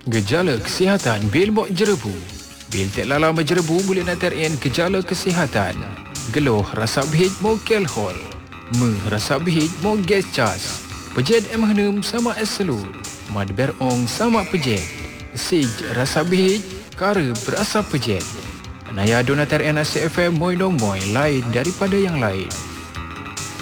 Gejala kesihatan bil mok jerebu. Bil tak lala menjerebu boleh nantarin gejala kesihatan. Geluh rasa bihit mo kelhol. Rasa bihit mo gas cas. Pejet emhenum sama eselut. Mad berong sama pejet. Sig rasa bihit kara berasa pejet. Naya donatar NACFM moy dong moy lain daripada yang lain.